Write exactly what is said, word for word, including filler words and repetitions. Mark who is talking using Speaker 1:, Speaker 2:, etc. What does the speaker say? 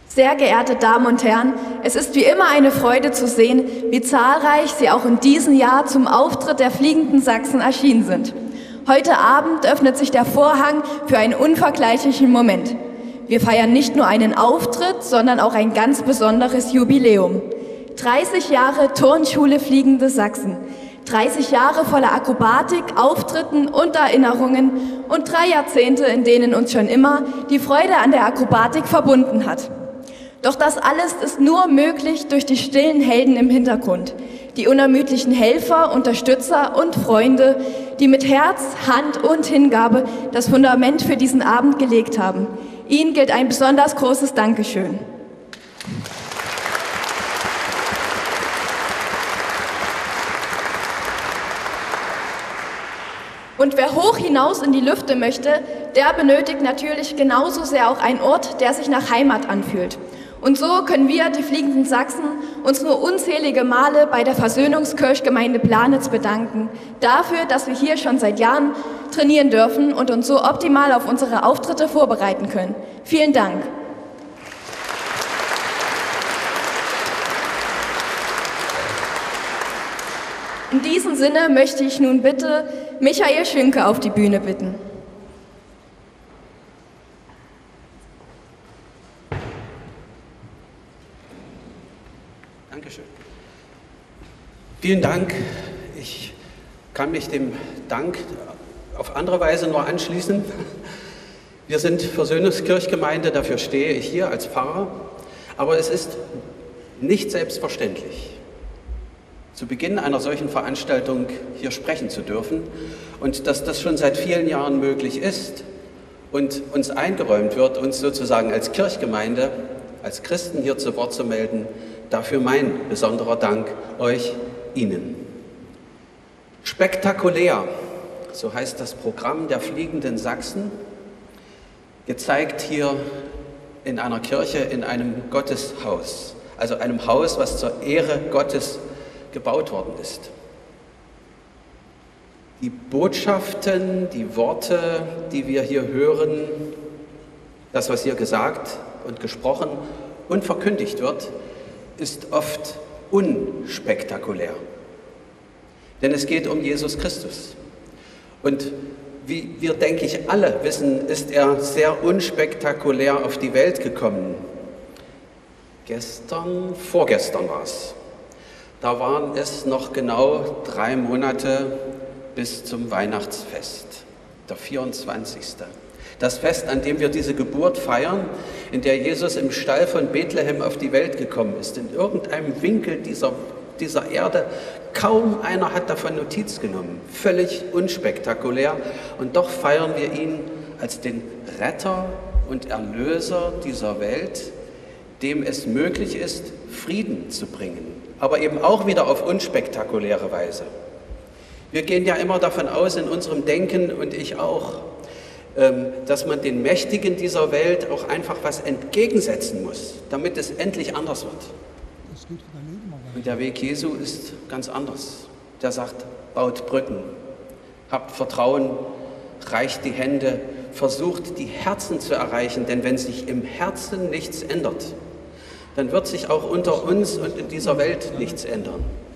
Speaker 1: Sehr geehrte Damen und Herren, es ist wie immer eine Freude zu sehen, wie zahlreich Sie auch in diesem Jahr zum Auftritt der Fliegenden Sachsen erschienen sind. Heute Abend öffnet sich der Vorhang für einen unvergleichlichen Moment. Wir feiern nicht nur einen Auftritt, sondern auch ein ganz besonderes Jubiläum. dreißig Jahre Turnschule Fliegende Sachsen. dreißig Jahre voller Akrobatik, Auftritten und Erinnerungen und drei Jahrzehnte, in denen uns schon immer die Freude an der Akrobatik verbunden hat. Doch das alles ist nur möglich durch die stillen Helden im Hintergrund, die unermüdlichen Helfer, Unterstützer und Freunde, die mit Herz, Hand und Hingabe das Fundament für diesen Abend gelegt haben. Ihnen gilt ein besonders großes Dankeschön. Und wer hoch hinaus in die Lüfte möchte, der benötigt natürlich genauso sehr auch einen Ort, der sich nach Heimat anfühlt. Und so können wir, die Fliegenden Sachsen, uns nur unzählige Male bei der Versöhnungskirchgemeinde Planitz bedanken, dafür, dass wir hier schon seit Jahren trainieren dürfen und uns so optimal auf unsere Auftritte vorbereiten können. Vielen Dank. In diesem Sinne möchte ich nun bitte Michael Schünke auf die Bühne bitten.
Speaker 2: Dankeschön. Vielen Dank. Ich kann mich dem Dank auf andere Weise nur anschließen. Wir sind Versöhnungskirchgemeinde, dafür stehe ich hier als Pfarrer. Aber es ist nicht selbstverständlich, zu Beginn einer solchen Veranstaltung hier sprechen zu dürfen. Und dass das schon seit vielen Jahren möglich ist und uns eingeräumt wird, uns sozusagen als Kirchgemeinde, als Christen hier zu Wort zu melden, dafür mein besonderer Dank euch, Ihnen. Spektakulär, so heißt das Programm der Fliegenden Sachsen, gezeigt hier in einer Kirche, in einem Gotteshaus, also einem Haus, was zur Ehre Gottes gebaut worden ist. Die Botschaften, die Worte, die wir hier hören, das, was hier gesagt und gesprochen und verkündigt wird, ist oft unspektakulär. Denn es geht um Jesus Christus. Und wie wir, denke ich, alle wissen, ist er sehr unspektakulär auf die Welt gekommen. Gestern, vorgestern war es. Da waren es noch genau drei Monate bis zum Weihnachtsfest, der vierundzwanzigste Das Fest, an dem wir diese Geburt feiern, in der Jesus im Stall von Bethlehem auf die Welt gekommen ist, in irgendeinem Winkel dieser, dieser Erde. Kaum einer hat davon Notiz genommen, völlig unspektakulär. Und doch feiern wir ihn als den Retter und Erlöser dieser Welt, dem es möglich ist, Frieden zu bringen, aber eben auch wieder auf unspektakuläre Weise. Wir gehen ja immer davon aus in unserem Denken, und ich auch, dass man den Mächtigen dieser Welt auch einfach was entgegensetzen muss, damit es endlich anders wird. Und der Weg Jesu ist ganz anders. Der sagt, baut Brücken, habt Vertrauen, reicht die Hände, versucht die Herzen zu erreichen, denn wenn sich im Herzen nichts ändert, dann wird sich auch unter uns und in dieser Welt nichts ändern.